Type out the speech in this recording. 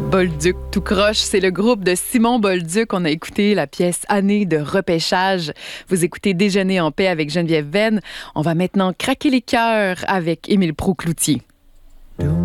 Bolduc tout croche, c'est le groupe de Simon Bolduc. On a écouté la pièce Année de repêchage. Vous écoutez Déjeuner en paix avec Geneviève Venn. On va maintenant craquer les cœurs avec Émile Proucloutier.